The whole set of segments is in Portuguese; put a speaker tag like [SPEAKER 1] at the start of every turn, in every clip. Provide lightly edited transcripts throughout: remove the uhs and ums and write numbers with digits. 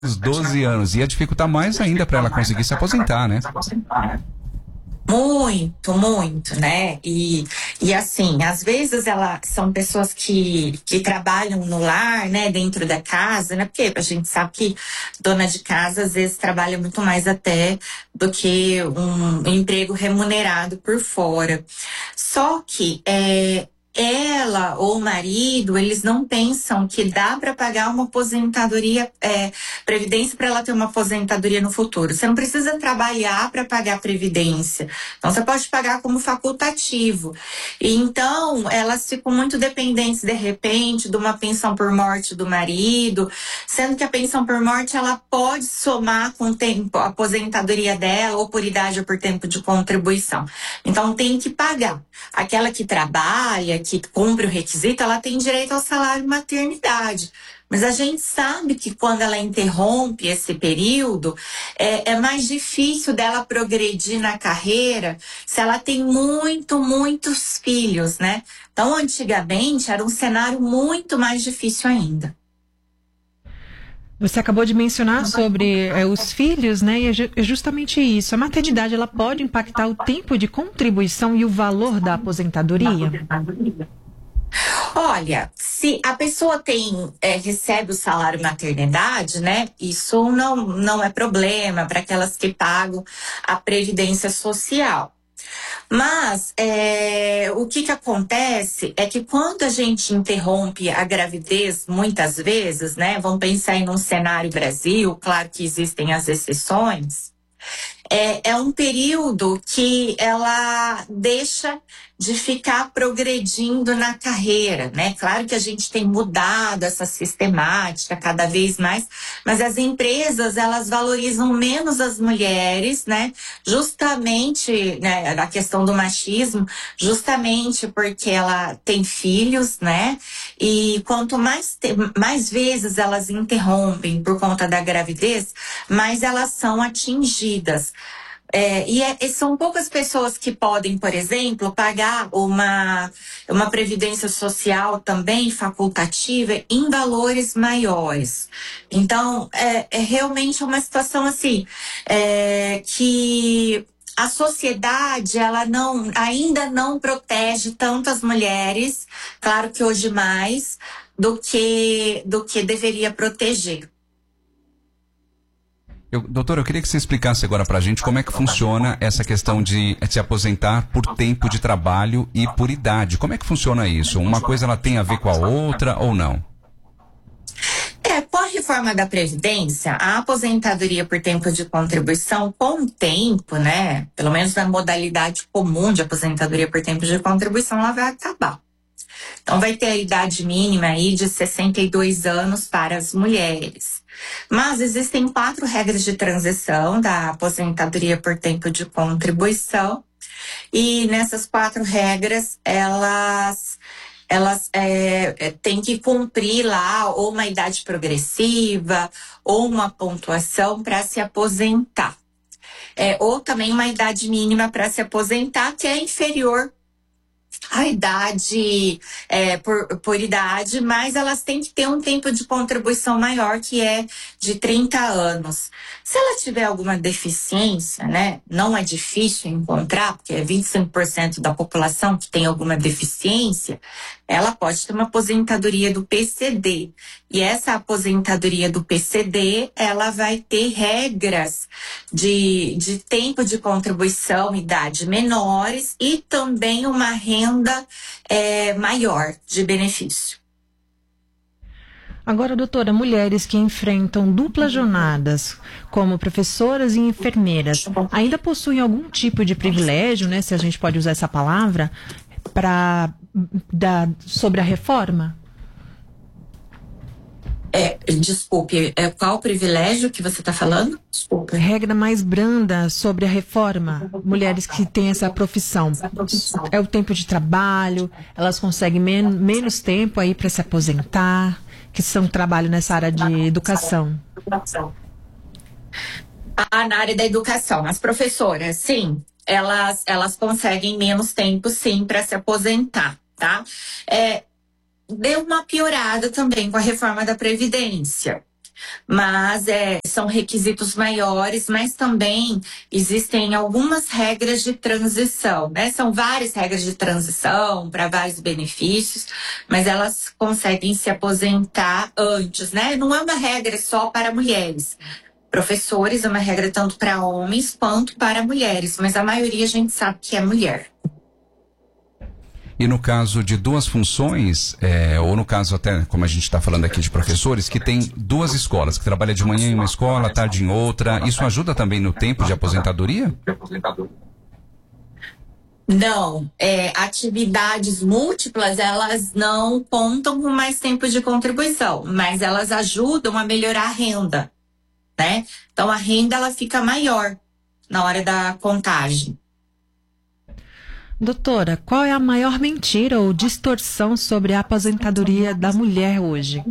[SPEAKER 1] Os 12 anos. Ia dificultar mais ainda para ela conseguir se aposentar, né?
[SPEAKER 2] Muito, muito, né? E assim, às vezes são pessoas que trabalham no lar, né? Dentro da casa, né? Porque a gente sabe que dona de casa às vezes trabalha muito mais até do que um emprego remunerado por fora. Só que ela ou o marido, eles não pensam que dá para pagar uma aposentadoria, previdência para ela ter uma aposentadoria no futuro. Você não precisa trabalhar para pagar previdência. Então, você pode pagar como facultativo. E então, elas ficam muito dependentes, de repente, de uma pensão por morte do marido, sendo que a pensão por morte, ela pode somar com o tempo, a aposentadoria dela, ou por idade ou por tempo de contribuição. Então, tem que pagar. Aquela que trabalha, que cumpre o requisito, ela tem direito ao salário maternidade. Mas a gente sabe que quando ela interrompe esse período, é mais difícil dela progredir na carreira se ela tem muitos filhos, né? Então, antigamente, era um cenário muito mais difícil ainda.
[SPEAKER 3] Você acabou de mencionar sobre os filhos, né? E é justamente isso. A maternidade, ela pode impactar o tempo de contribuição e o valor da aposentadoria?
[SPEAKER 2] Olha, se a pessoa recebe o salário maternidade, né? Isso não é problema para aquelas que pagam a previdência social. Mas o que acontece é que quando a gente interrompe a gravidez, muitas vezes, né? Vamos pensar em um cenário Brasil, claro que existem as exceções. É um período que ela deixa de ficar progredindo na carreira, né? Claro que a gente tem mudado essa sistemática cada vez mais, mas as empresas, elas valorizam menos as mulheres, né? Justamente, né, a questão do machismo, justamente porque ela tem filhos, né? E quanto mais vezes elas interrompem por conta da gravidez, mais elas são atingidas. E são poucas pessoas que podem, por exemplo, pagar uma previdência social também facultativa em valores maiores. Então, é realmente uma situação assim, que a sociedade, ela ainda não protege tanto as mulheres, claro que hoje mais, do que deveria proteger.
[SPEAKER 1] Doutor, eu queria que você explicasse agora pra gente como é que funciona essa questão de se aposentar por tempo de trabalho e por idade. Como é que funciona isso? Uma coisa ela tem a ver com a outra ou não?
[SPEAKER 2] Com a reforma da Previdência, a aposentadoria por tempo de contribuição, com o tempo, né? Pelo menos na modalidade comum de aposentadoria por tempo de contribuição, ela vai acabar. Então, vai ter a idade mínima aí de 62 anos para as mulheres. Mas existem 4 regras de transição da aposentadoria por tempo de contribuição. E nessas 4 regras, elas têm que cumprir lá ou uma idade progressiva ou uma pontuação para se aposentar. Ou também uma idade mínima para se aposentar que é inferior a idade, por idade, mas elas têm que ter um tempo de contribuição maior, que é de 30 anos. Se ela tiver alguma deficiência, né, não é difícil encontrar, porque é 25% da população que tem alguma deficiência, ela pode ter uma aposentadoria do PCD. E essa aposentadoria do PCD, ela vai ter regras de tempo de contribuição, idade menores e também uma renda maior de benefício.
[SPEAKER 3] Agora, doutora, mulheres que enfrentam duplas jornadas, como professoras e enfermeiras, ainda possuem algum tipo de privilégio, né, se a gente pode usar essa palavra, sobre a reforma?
[SPEAKER 2] Desculpe, qual o privilégio que você está falando? Desculpe.
[SPEAKER 3] Regra mais branda sobre a reforma, mulheres que têm essa profissão. É o tempo de trabalho, elas conseguem menos tempo aí para se aposentar, que são trabalho nessa área de educação.
[SPEAKER 2] Na área da educação, as professoras, sim, elas conseguem menos tempo, sim, para se aposentar, tá? Deu uma piorada também com a reforma da Previdência. mas são requisitos maiores, mas também existem algumas regras de transição, né? São várias regras de transição para vários benefícios, mas elas conseguem se aposentar antes, né? Não é uma regra só para mulheres. Professores é uma regra tanto para homens quanto para mulheres, mas a maioria a gente sabe que é mulher.
[SPEAKER 1] E no caso de duas funções, ou no caso até, como a gente está falando aqui de professores, que tem duas escolas, que trabalha de manhã em uma escola, à tarde em outra, isso ajuda também no tempo de aposentadoria?
[SPEAKER 2] Não, atividades múltiplas, elas não contam com mais tempo de contribuição, mas elas ajudam a melhorar a renda, né? Então a renda ela fica maior na hora da contagem.
[SPEAKER 3] Doutora, qual é a maior mentira ou distorção sobre a aposentadoria da mulher hoje?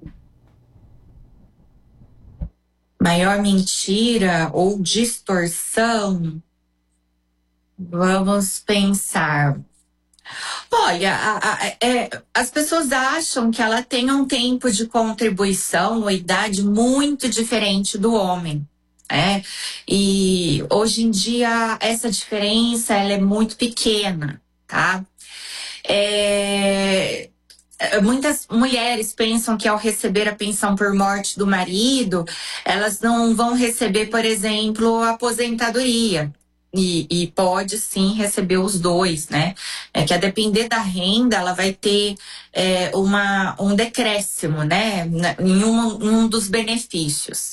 [SPEAKER 2] Maior mentira ou distorção? Vamos pensar. Olha, as pessoas acham que ela tem um tempo de contribuição ou idade muito diferente do homem. E hoje em dia essa diferença ela é muito pequena, tá? Muitas mulheres pensam que ao receber a pensão por morte do marido, elas não vão receber, por exemplo, a aposentadoria. E pode sim receber os dois, né? Que a depender da renda, ela vai ter um decréscimo, né? Em um dos benefícios.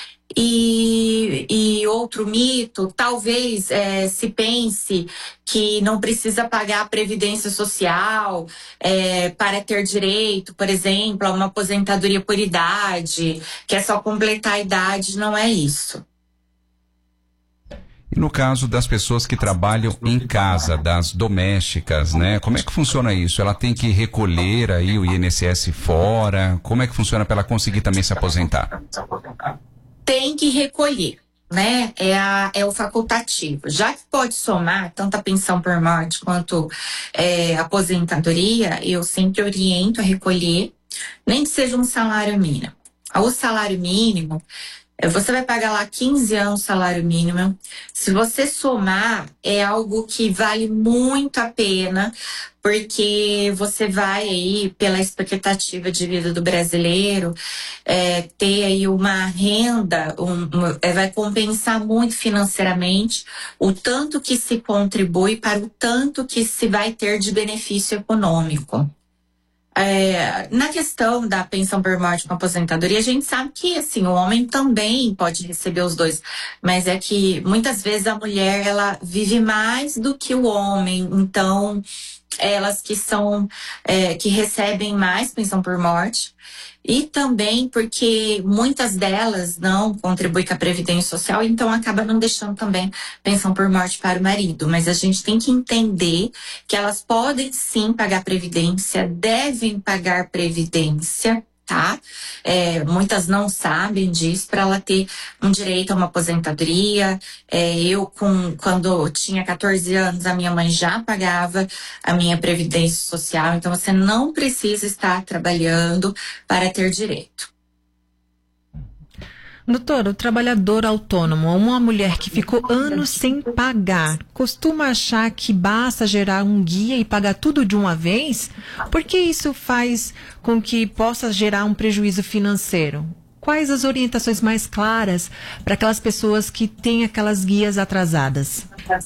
[SPEAKER 2] E outro mito, talvez se pense que não precisa pagar a previdência social para ter direito, por exemplo, a uma aposentadoria por idade, que é só completar a idade, não é isso.
[SPEAKER 1] E no caso das pessoas que trabalham em casa, das domésticas, né? Como é que funciona isso? Ela tem que recolher aí o INSS fora? Como é que funciona para ela conseguir também se aposentar?
[SPEAKER 2] Tem que recolher, né? É o facultativo. Já que pode somar tanto a pensão por morte quanto a aposentadoria, eu sempre oriento a recolher, nem que seja um salário mínimo. O salário mínimo, você vai pagar lá 15 anos salário mínimo. Se você somar, é algo que vale muito a pena, porque você vai aí, pela expectativa de vida do brasileiro, ter aí uma renda, vai compensar muito financeiramente o tanto que se contribui para o tanto que se vai ter de benefício econômico. Na questão da pensão por morte com aposentadoria, a gente sabe que assim, o homem também pode receber os dois, mas é que muitas vezes a mulher ela vive mais do que o homem, então elas que recebem mais pensão por morte. E também porque muitas delas não contribuem com a Previdência Social, então acaba não deixando também pensão por morte para o marido. Mas a gente tem que entender que elas podem sim pagar Previdência, devem pagar Previdência, tá? Muitas não sabem disso, para ela ter um direito a uma aposentadoria. Quando eu tinha 14 anos, a minha mãe já pagava a minha Previdência Social, então você não precisa estar trabalhando para ter direito.
[SPEAKER 3] Doutor, o trabalhador autônomo, uma mulher que ficou anos sem pagar, costuma achar que basta gerar um guia e pagar tudo de uma vez? Por que isso faz com que possa gerar um prejuízo financeiro? Quais as orientações mais claras para aquelas pessoas que têm aquelas guias atrasadas?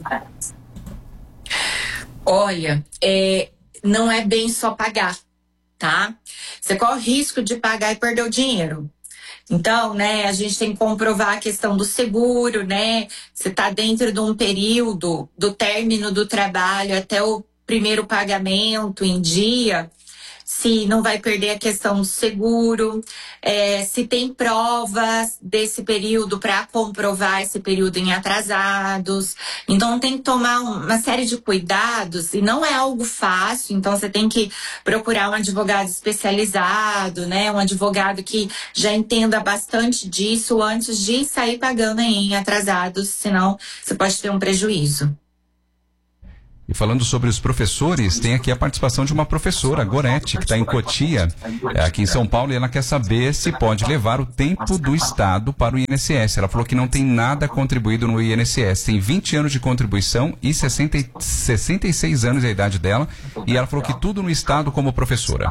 [SPEAKER 2] Olha, não é bem só pagar, tá? Você corre o risco de pagar e perder o dinheiro. Então, né, a gente tem que comprovar a questão do seguro, né? Você está dentro de um período do término do trabalho até o primeiro pagamento em dia, se não vai perder a questão do seguro, se tem provas desse período para comprovar esse período em atrasados. Então tem que tomar uma série de cuidados e não é algo fácil, então você tem que procurar um advogado especializado, né? Um advogado que já entenda bastante disso antes de sair pagando em atrasados, senão você pode ter um prejuízo.
[SPEAKER 1] E falando sobre os professores, tem aqui a participação de uma professora, a Gorete, que está em Cotia, aqui em São Paulo, e ela quer saber se pode levar o tempo do Estado para o INSS. Ela falou que não tem nada contribuído no INSS, tem 20 anos de contribuição e 66 anos é a idade dela, e ela falou que tudo no Estado como professora.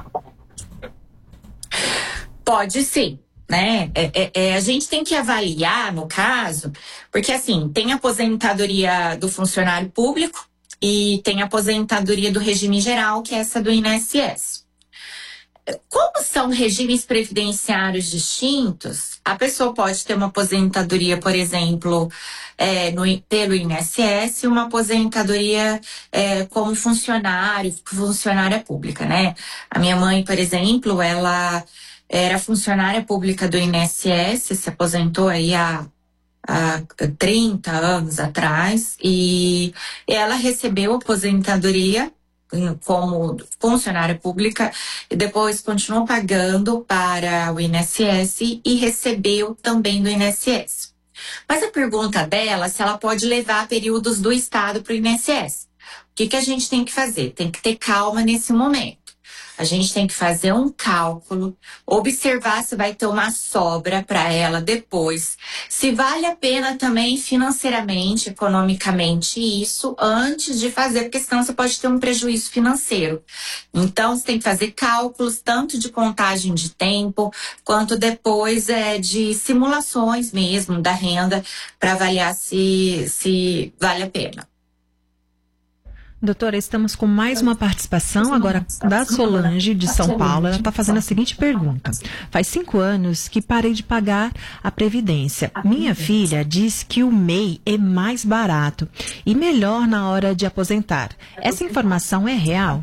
[SPEAKER 2] Pode sim. Né? A gente tem que avaliar, no caso, porque assim, tem a aposentadoria do funcionário público e tem a aposentadoria do regime geral, que é essa do INSS. Como são regimes previdenciários distintos, a pessoa pode ter uma aposentadoria, por exemplo, pelo INSS e uma aposentadoria como funcionária pública, né? A minha mãe, por exemplo, ela era funcionária pública do INSS, se aposentou aí há 30 anos atrás, e ela recebeu aposentadoria como funcionária pública e depois continuou pagando para o INSS e recebeu também do INSS. Mas a pergunta dela é se ela pode levar períodos do Estado para o INSS. O que a gente tem que fazer? Tem que ter calma nesse momento. A gente tem que fazer um cálculo, observar se vai ter uma sobra para ela depois, se vale a pena também financeiramente, economicamente isso antes de fazer, porque senão você pode ter um prejuízo financeiro. Então, você tem que fazer cálculos tanto de contagem de tempo, quanto depois de simulações mesmo da renda para avaliar se vale a pena.
[SPEAKER 3] Doutora, estamos com mais uma participação agora da Solange, de São Paulo. Ela está fazendo a seguinte pergunta. Faz 5 anos que parei de pagar a Previdência. Minha filha diz que o MEI é mais barato e melhor na hora de aposentar. Essa informação é real?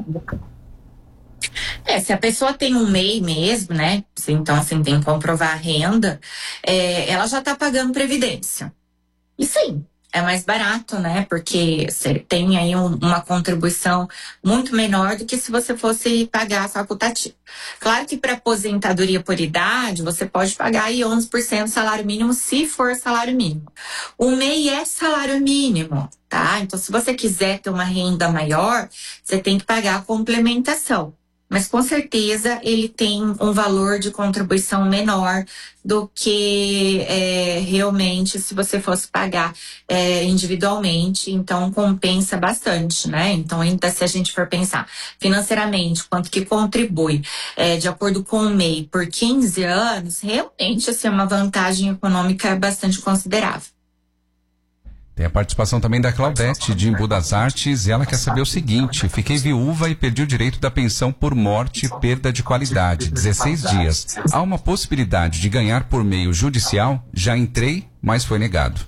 [SPEAKER 2] Se a pessoa tem um MEI mesmo, né? Então, assim, tem que comprovar a renda, ela já está pagando Previdência. E sim. É mais barato, né? Porque você tem aí uma contribuição muito menor do que se você fosse pagar facultativo. Claro que para aposentadoria por idade, você pode pagar aí 11% do salário mínimo, se for salário mínimo. O MEI é salário mínimo, tá? Então, se você quiser ter uma renda maior, você tem que pagar a complementação. Mas com certeza ele tem um valor de contribuição menor do que realmente se você fosse pagar individualmente, então compensa bastante, né? Então ainda se a gente for pensar financeiramente, quanto que contribui de acordo com o MEI por 15 anos, realmente assim, é uma vantagem econômica bastante considerável.
[SPEAKER 1] Tem a participação também da Claudete, de Embu das Artes, e ela quer saber o seguinte: fiquei viúva e perdi o direito da pensão por morte e perda de qualidade, 16 dias. Há uma possibilidade de ganhar por meio judicial? Já entrei, mas foi negado.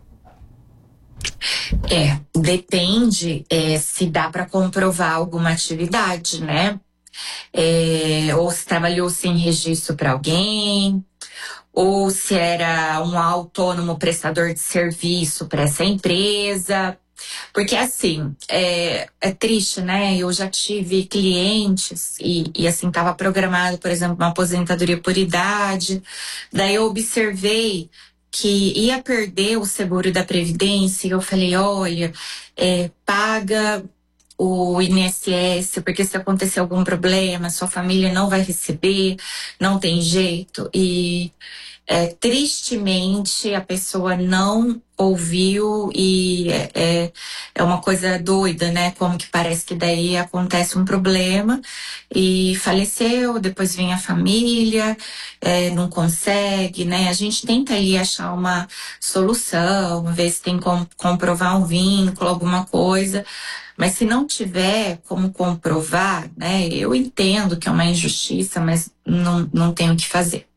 [SPEAKER 2] Depende se dá para comprovar alguma atividade, né? Ou se trabalhou sem registro para alguém, ou se era um autônomo prestador de serviço para essa empresa. Porque assim, é triste, né? Eu já tive clientes e assim, estava programado, por exemplo, uma aposentadoria por idade. Daí eu observei que ia perder o seguro da Previdência e eu falei, olha, paga o INSS, porque se acontecer algum problema, sua família não vai receber, não tem jeito. E tristemente a pessoa não ouviu e é uma coisa doida, né? Como que parece que daí acontece um problema e faleceu, depois vem a família, não consegue, né? A gente tenta ali achar uma solução, ver se tem como comprovar um vínculo, alguma coisa. Mas se não tiver como comprovar, né? Eu entendo que é uma injustiça, mas não tem o que fazer.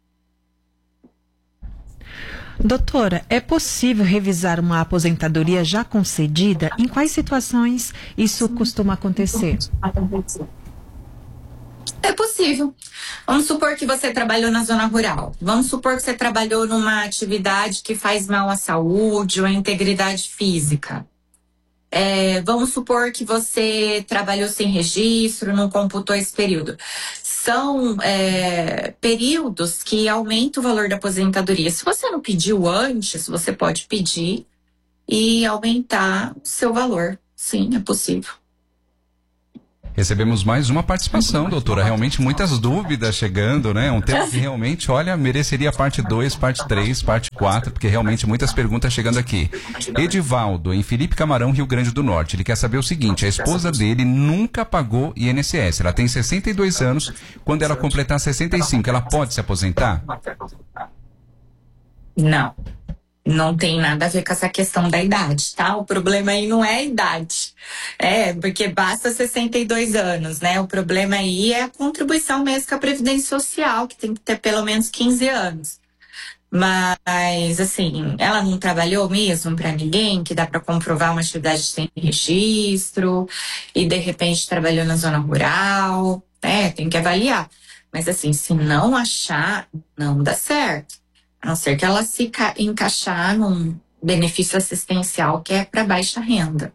[SPEAKER 3] Doutora, é possível revisar uma aposentadoria já concedida? Em quais situações isso costuma acontecer?
[SPEAKER 2] É possível. Vamos supor que você trabalhou na zona rural. Vamos supor que você trabalhou numa atividade que faz mal à saúde ou à integridade física. Vamos supor que você trabalhou sem registro, não computou esse período. São períodos que aumentam o valor da aposentadoria. Se você não pediu antes, você pode pedir e aumentar o seu valor. sim, é possível.
[SPEAKER 1] Recebemos mais uma participação, doutora. Realmente muitas dúvidas chegando, né? Um tema que realmente, olha, mereceria parte 2, parte 3, parte 4, porque realmente muitas perguntas chegando aqui. Edivaldo, em Felipe Camarão, Rio Grande do Norte. Ele quer saber o seguinte: a esposa dele nunca pagou INSS. Ela tem 62 anos. Quando ela completar 65, ela pode se aposentar?
[SPEAKER 2] Não. Não tem nada a ver com essa questão da idade, tá? O problema aí não é a idade. Porque basta 62 anos, né? O problema aí é a contribuição mesmo com a Previdência Social, que tem que ter pelo menos 15 anos. Mas, assim, ela não trabalhou mesmo para ninguém, que dá para comprovar uma atividade sem registro, e de repente trabalhou na zona rural, tem que avaliar. Mas, assim, se não achar, não dá certo. A não ser que ela se encaixar num benefício assistencial que é para baixa renda.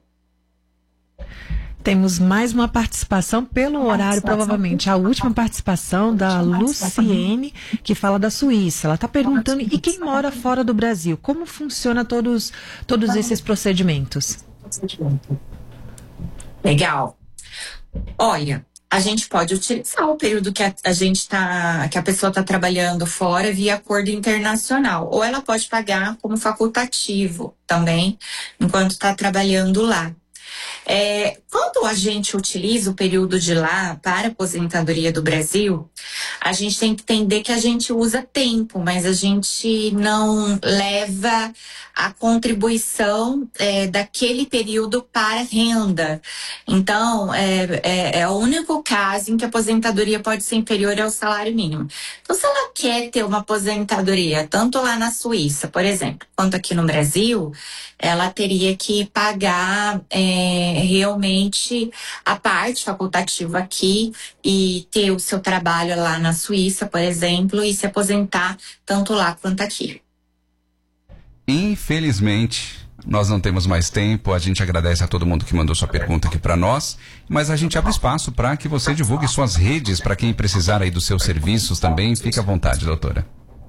[SPEAKER 3] Temos mais uma participação pelo horário, provavelmente a última participação da Luciene, que fala da Suíça. Ela está perguntando, e quem mora fora do Brasil? Como funciona todos esses procedimentos?
[SPEAKER 2] Legal. Olha, a gente pode utilizar o período que a pessoa está trabalhando fora via acordo internacional. Ou ela pode pagar como facultativo também, enquanto está trabalhando lá. Quando a gente utiliza o período de lá para a aposentadoria do Brasil, a gente tem que entender que a gente usa tempo, mas a gente não leva a contribuição daquele período para a renda. Então, é o único caso em que a aposentadoria pode ser inferior ao salário mínimo. Então, se ela quer ter uma aposentadoria, tanto lá na Suíça, por exemplo, quanto aqui no Brasil, ela teria que pagar realmente a parte facultativa aqui e ter o seu trabalho lá na Suíça, por exemplo, e se aposentar tanto lá quanto aqui.
[SPEAKER 1] Infelizmente, nós não temos mais tempo. A gente agradece a todo mundo que mandou sua pergunta aqui para nós, mas a gente abre espaço para que você divulgue suas redes, para quem precisar aí dos seus serviços também. Fique à vontade, doutora.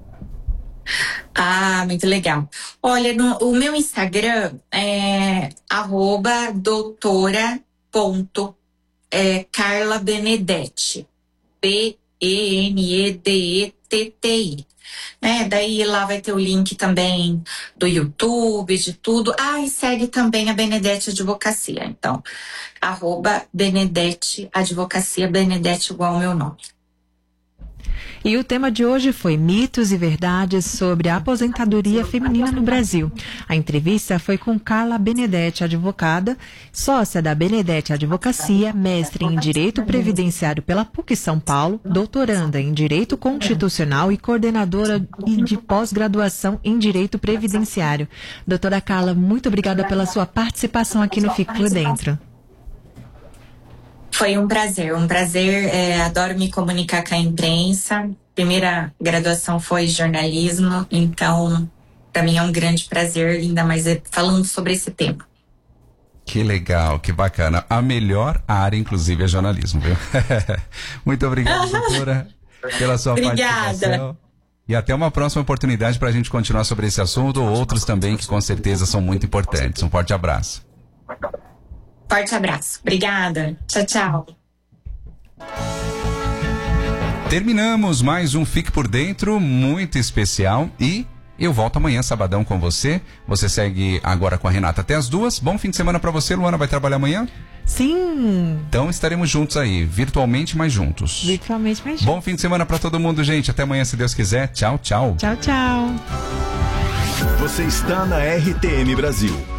[SPEAKER 2] Muito legal. Olha, o meu Instagram é @doutora.carlabenedetti. BENEDETTI. Daí lá vai ter o link também do YouTube, de tudo. E segue também a Benedetti Advocacia. Então, @Benedetti Advocacia, Benedetti igual ao meu nome.
[SPEAKER 3] E o tema de hoje foi mitos e verdades sobre a aposentadoria feminina no Brasil. A entrevista foi com Carla Benedetti, advogada, sócia da Benedetti Advocacia, mestre em Direito Previdenciário pela PUC São Paulo, doutoranda em Direito Constitucional e coordenadora de pós-graduação em Direito Previdenciário. Doutora Carla, muito obrigada pela sua participação aqui no Fique Por Dentro.
[SPEAKER 2] Foi um prazer. Adoro me comunicar com a imprensa. Primeira graduação foi jornalismo, então para mim é um grande prazer, ainda mais falando sobre esse tema.
[SPEAKER 1] Que legal, que bacana. A melhor área, inclusive, é jornalismo, viu? Muito obrigado, doutora, pela sua participação. E até uma próxima oportunidade para a gente continuar sobre esse assunto, ou outros também que com certeza são muito importantes. Um forte abraço.
[SPEAKER 2] Forte abraço. Obrigada. Tchau, tchau.
[SPEAKER 1] Terminamos mais um Fique Por Dentro muito especial e eu volto amanhã, sabadão, com você. Você segue agora com a Renata até as 2. Bom fim de semana pra você, Luana. Vai trabalhar amanhã?
[SPEAKER 3] Sim.
[SPEAKER 1] Então estaremos juntos aí, virtualmente, mas juntos.
[SPEAKER 3] Virtualmente, mas juntos.
[SPEAKER 1] Bom fim de semana pra todo mundo, gente. Até amanhã, se Deus quiser. Tchau, tchau.
[SPEAKER 3] Tchau, tchau.
[SPEAKER 4] Você está na RTM Brasil.